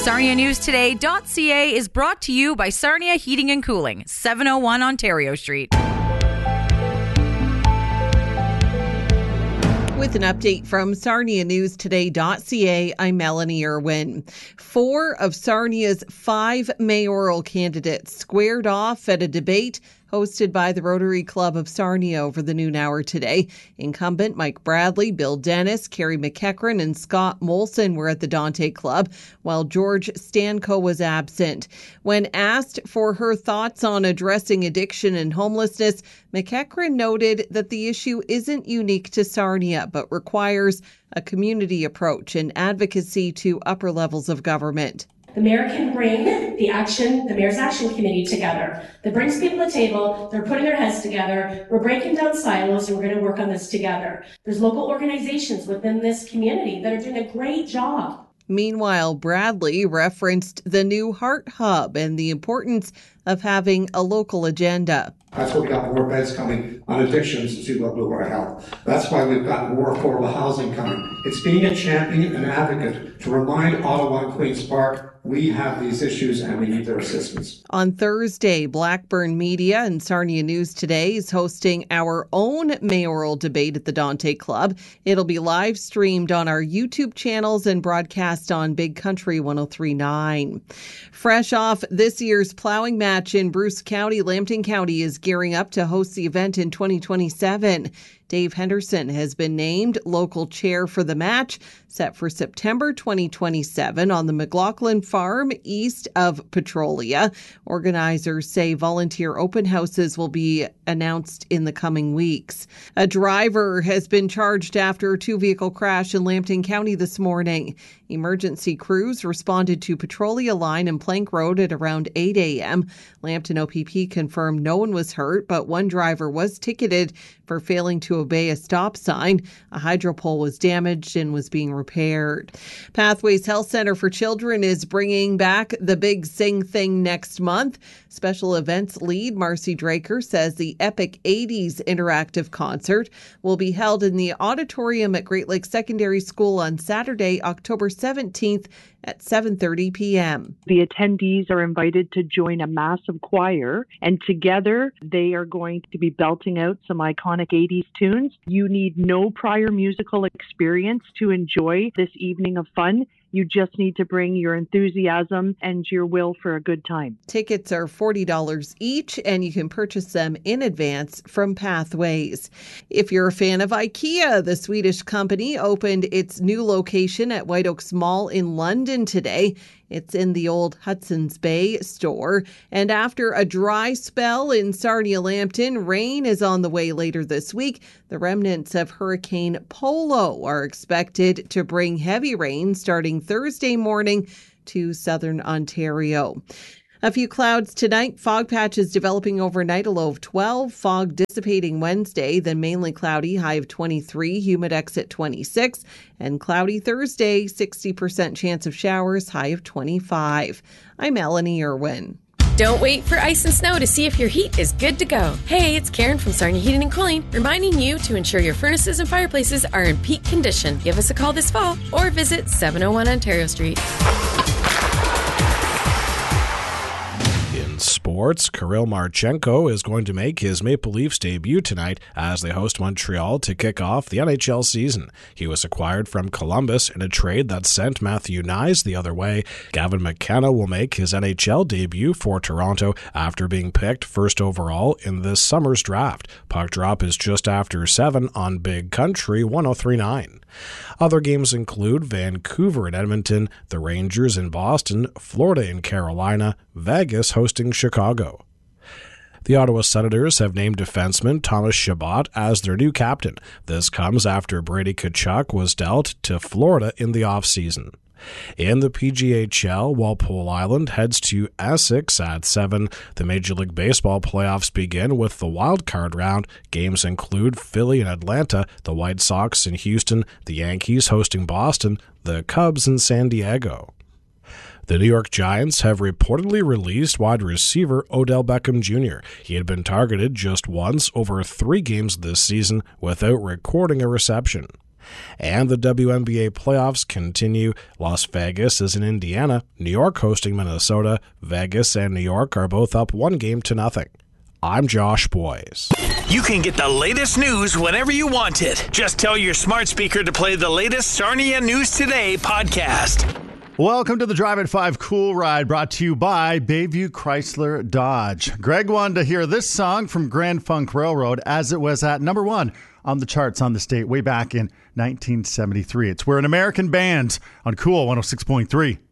SarniaNewsToday.ca is brought to you by Sarnia Heating and Cooling, 701 Ontario Street. With an update from SarniaNewsToday.ca, I'm Melanie Irwin. 4 of Sarnia's 5 mayoral candidates squared off at a debate hosted by the Rotary Club of Sarnia over the noon hour today. Incumbent Mike Bradley, Bill Dennis, Carrie McEachran, and Scott Molson were at the Dante Club, while George Stanko was absent. When asked for her thoughts on addressing addiction and homelessness, McEachran noted that the issue isn't unique to Sarnia, but requires a community approach and advocacy to upper levels of government. The mayor can bring the Mayor's Action Committee together. That brings people to the table, they're putting their heads together, we're breaking down silos, and we're going to work on this together. There's local organizations within this community that are doing a great job. Meanwhile, Bradley referenced the new Heart Hub and the importance of having a local agenda. That's why we got more beds coming on addictions to our health. That's why we've got more affordable housing coming. It's being a champion and advocate to remind Ottawa and Queen's Park we have these issues and we need their assistance. On Thursday, Blackburn Media and Sarnia News Today is hosting our own mayoral debate at the Dante Club. It'll be live streamed on our YouTube channels and broadcast on Big Country 103.9. Fresh off this year's plowing match in Bruce County, Lambton County is gearing up to host the event in 2027. Dave Henderson has been named local chair for the match, set for September 2027 on the McLaughlin Farm east of Petrolia. Organizers say volunteer open houses will be announced in the coming weeks. A driver has been charged after a 2-vehicle crash in Lambton County this morning. Emergency crews responded to Petrolia Line and Plank Road at around 8 a.m. Lambton OPP confirmed no one was hurt, but one driver was ticketed for failing to obey a stop sign. A hydro pole was damaged and was being repaired. Pathways Health Centre for Children is bringing back the Big Sing Thing next month. Special events lead Marcy Draker says the Epic 80s interactive concert will be held in the auditorium at Great Lakes Secondary School on Saturday, October 17th at 7:30 p.m. The attendees are invited to join a massive choir, and together they are going to be belting out some iconic 80s tunes. You need no prior musical experience to enjoy this evening of fun. You just need to bring your enthusiasm and your will for a good time. Tickets are $40 each, and you can purchase them in advance from Pathways. If you're a fan of IKEA, the Swedish company opened its new location at White Oaks Mall in London today. It's in the old Hudson's Bay store. And after a dry spell in Sarnia-Lambton, rain is on the way later this week. The remnants of Hurricane Polo are expected to bring heavy rain starting Thursday morning to southern Ontario. A few clouds tonight, fog patches developing overnight, a low of 12, fog dissipating Wednesday, then mainly cloudy, high of 23, humidex at 26, and cloudy Thursday, 60% chance of showers, high of 25. I'm Melanie Irwin. Don't wait for ice and snow to see if your heat is good to go. Hey, it's Karen from Sarnia Heating and Cooling, reminding you to ensure your furnaces and fireplaces are in peak condition. Give us a call this fall or visit 701 Ontario Street. Sports, Kirill Marchenko is going to make his Maple Leafs debut tonight as they host Montreal to kick off the NHL season. He was acquired from Columbus in a trade that sent Matthew Knies the other way. Gavin McKenna will make his NHL debut for Toronto after being picked first overall in this summer's draft. Puck drop is just after 7 on Big Country 103.9. Other games include Vancouver and Edmonton, the Rangers in Boston, Florida and Carolina, Vegas hosting Chicago. The Ottawa Senators have named defenseman Thomas Chabot as their new captain. This comes after Brady Tkachuk was dealt to Florida in the offseason. In the PGHL, Walpole Island heads to Essex at 7. The Major League Baseball playoffs begin with the wild card round. Games include Philly and Atlanta, the White Sox in Houston, the Yankees hosting Boston, the Cubs in San Diego. The New York Giants have reportedly released wide receiver Odell Beckham Jr. He had been targeted just once over 3 games this season without recording a reception. And the WNBA playoffs continue. Las Vegas is in Indiana, New York hosting Minnesota. Vegas and New York are both up 1-0. I'm Josh Boyes. You can get the latest news whenever you want it. Just tell your smart speaker to play the latest Sarnia News Today podcast. Welcome to the Drive at 5 Cool Ride, brought to you by Bayview Chrysler Dodge. Greg wanted to hear this song from Grand Funk Railroad as it was at number 1 on the charts on the state way back in 1973. It's We're an American Band on Cool 106.3.